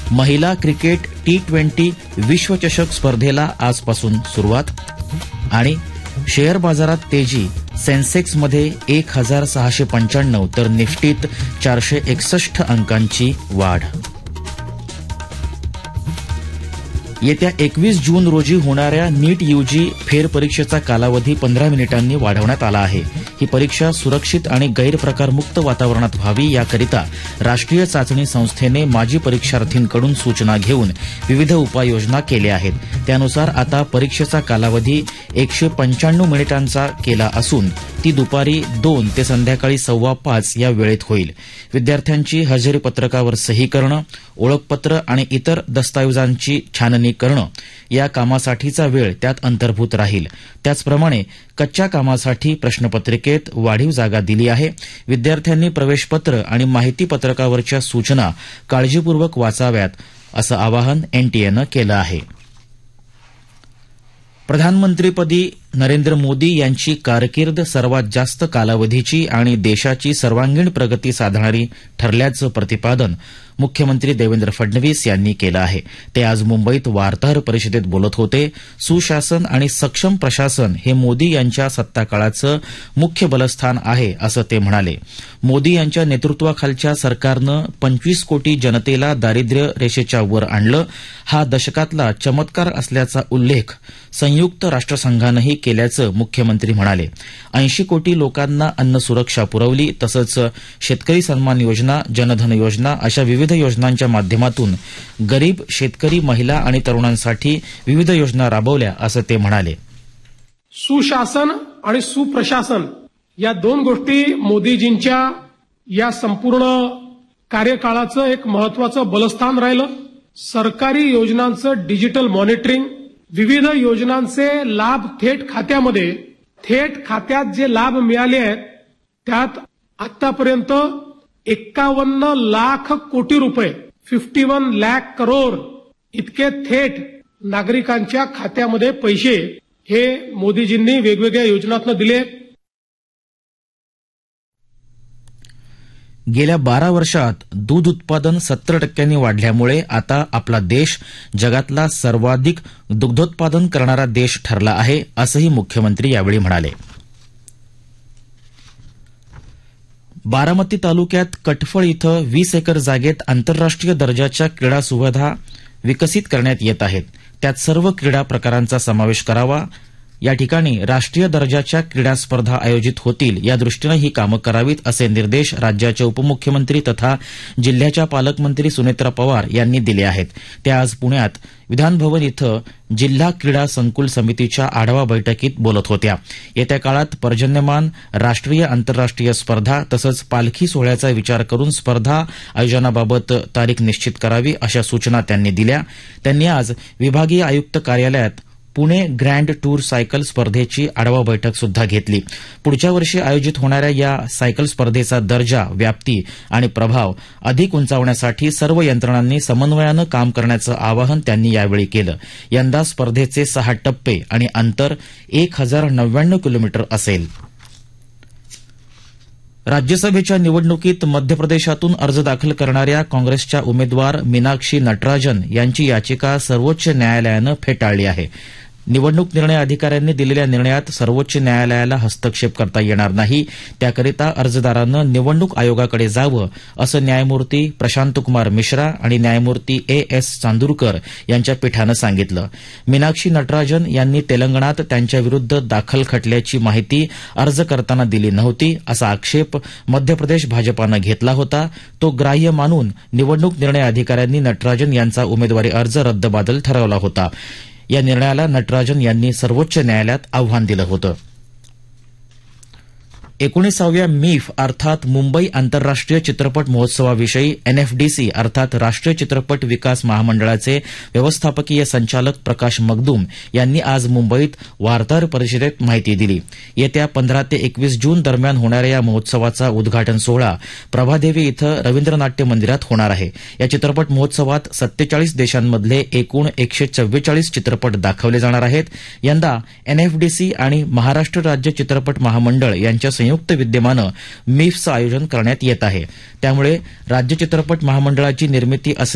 महिला cricket T20 विश्वचषक स्पर्धेला आजपासून सुरुवात. आणि शेअर बाजारात तेजी, सेन्सेक्समध्ये 1695 तर निफ्टीत 461 अंकांची वाढ. येत्या 21 जून रोजी होणाऱ्या नीट यूजी फेरपरीक्षेचा कालावधी 15 मिनिटांनी वाढवण्यात आला आहे. ही परीक्षा सुरक्षित आणि गैरप्रकारमुक्त वातावरणात व्हावी याकरिता राष्ट्रीय चाचणी संस्थेने माजी परीक्षार्थींकडून सूचना घेऊन विविध उपाययोजना केल्या आहेत. त्यानुसार आता परीक्षेचा कालावधी 195 मिनिटांचा केला असून ती दुपारी 2 ते संध्याकाळी 4:15 या वेळेत होईल. विद्यार्थ्यांची हजेरी पत्रकावर सही करणं, ओळखपत्र आणि इतर दस्तावेजांची छाननी करणं या कामासाठीचा वेळ त्यात अंतर्भूत राहील. त्याचप्रमाणे कच्च्या कामासाठी प्रश्नपत्रिकेत वाढीव जागा दिली आहे. विद्यार्थ्यांनी प्रवेशपत्र आणि माहिती पत्रकावरच्या सूचना काळजीपूर्वक वाचाव्यात असं आवाहन एनटीएनं केलं आहे. प्रधानमंत्रीपदी नरेंद्र मोदी यांची कारकीर्द सर्वात जास्त कालावधीची आणि देशाची सर्वांगीण प्रगती साधणारी ठरल्याचं प्रतिपादन मुख्यमंत्री देवेंद्र फडणवीस यांनी केलं आहे. ते आज मुंबईत वार्ताहर परिषदेत बोलत होते. सुशासन आणि सक्षम प्रशासन हे मोदी यांच्या सत्ताकाळाचं मुख्य बलस्थान आहे असं ते म्हणाले. मोदी यांच्या नेतृत्वाखालच्या सरकारनं 25 कोटी जनतेला दारिद्र्य रेषेच्या वर आणलं. हा दशकातला चमत्कार असल्याचा उल्लेख संयुक्त राष्ट्रसंघानंही केल्याचं मुख्यमंत्री म्हणाले. 80 कोटी लोकांना अन्न सुरक्षा पुरवली. तसंच शेतकरी सन्मान योजना, जनधन योजना अशा विविध योजनांच्या माध्यमातून गरीब शेतकरी, महिला आणि तरुणांसाठी विविध योजना राबवल्या असं ते म्हणाले. सुशासन आणि सुप्रशासन या दोन गोष्टी मोदीजींच्या या संपूर्ण कार्यकाळाचं एक महत्वाचं बलस्थान राहिलं. सरकारी योजनांचं डिजिटल मॉनिटरिंग, विविध योजनांचे लाभ थेट खात्यात जे लाभ मिळाले आहेत त्यात आतापर्यंत 51 लाख कोटी रुपये 51 लाख करोड इतके थेट नागरिकांच्या खात्यामध्ये पैसे हे मोदीजींनी वेगवेगळ्या योजनांतून दिले. गेल्या 12 वर्षात दूध उत्पादन 70% वाढल्यामुळे आता आपला देश जगातला सर्वाधिक दुग्धोत्पादन करणारा देश ठरला आहे असंही मुख्यमंत्री यावेळी म्हणाले. बारामती तालुक्यात कटफळ इथं 20 एकर जागेत आंतरराष्ट्रीय दर्जाच्या क्रीडा सुविधा विकसित करण्यात येत आहेत. त्यात सर्व क्रीडा प्रकारांचा समावेश करावा. या ठिकाणी राष्ट्रीय दर्जाच्या क्रीडा स्पर्धा आयोजित होतील यादृष्टीनं ही कामं करावीत असे निर्देश राज्याचे उपमुख्यमंत्री तथा जिल्ह्याच्या पालकमंत्री सुनेत्रा पवार यांनी दिले आहेत. ते आज पुण्यात विधानभवन इथं जिल्हा क्रीडा संकुल समितीच्या आढावा बैठकीत बोलत होत्या. येत्या काळात पर्जन्यमान राष्ट्रीय आंतरराष्ट्रीय स्पर्धा तसंच पालखी सोहळ्याचा विचार करून स्पर्धा आयोजनाबाबत तारीख निश्चित करावी अशा सूचना त्यांनी दिल्या. त्यांनी आज विभागीय आयुक्त कार्यालयात पुणे ग्रँड टूर सायकल स्पर्धेची आढावा बैठक सुद्धा घेतली. पुढच्या वर्षी आयोजित होणाऱ्या या सायकल स्पर्धेचा दर्जा, व्याप्ती आणि प्रभाव अधिक उंचावण्यासाठी सर्व यंत्रणांनी समन्वयानं काम करण्याचं आवाहन त्यांनी यावेळी केलं. यंदा स्पर्धेचे 6 टप्पे आणि अंतर 1099 किलोमीटर असेल. राज्यसभेच्या निवडणुकीत मध्य प्रदेशातून अर्ज दाखल करणाऱ्या काँग्रेसच्या उमेदवार मीनाक्षी नटराजन यांची याचिका सर्वोच्च न्यायालयानं फेटाळली आहे. निवडणूक निर्णय अधिकाऱ्यांनी दिलेल्या निर्णयात सर्वोच्च न्यायालयाला हस्तक्षेप करता येणार नाही. त्याकरिता अर्जदारानं निवडणूक आयोगाकडे जावं असं न्यायमूर्ती प्रशांतकुमार मिश्रा आणि न्यायमूर्ती A.S. चांदूरकर यांच्या पीठानं सांगितलं. मीनाक्षी नटराजन यांनी तेलंगणात त्यांच्याविरुद्ध दाखल खटल्याची माहिती अर्ज करताना दिली नव्हती असा आक्षेप मध्य प्रदेश भाजपानं घेतला होता. तो ग्राह्य मानून निवडणूक निर्णय अधिकाऱ्यांनी नटराजन यांचा उमेदवारी अर्ज रद्दबातल ठरवला होता. या निर्णयाला नटराजन यांनी सर्वोच्च न्यायालयात आव्हान दिलं होतं. 19व्या मीफ अर्थात मुंबई आंतरराष्ट्रीय चित्रपट महोत्सवाविषयी NFDC अर्थात राष्ट्रीय चित्रपट विकास महामंडळाचे व्यवस्थापकीय संचालक प्रकाश मगदूम यांनी आज मुंबईत वार्ताहर परिषदेत माहिती दिली. येत्या 15 ते 21 जून दरम्यान होणाऱ्या या महोत्सवाचा उद्घाटन सोहळा प्रभादेवी इथं रवींद्र नाट्य मंदिरात होणार आहे. या चित्रपट महोत्सवात 47 देशांमधले एकूण 144 चित्रपट दाखवले जाणार आहेत. यंदा NFDC आणि महाराष्ट्र राज्य चित्रपट महामंडळ यांच्या संयुक्त विद्यमानं मीफचं आयोजन करण्यात येत आहे. त्यामुळे राज्य चित्रपट महामंडळाची निर्मिती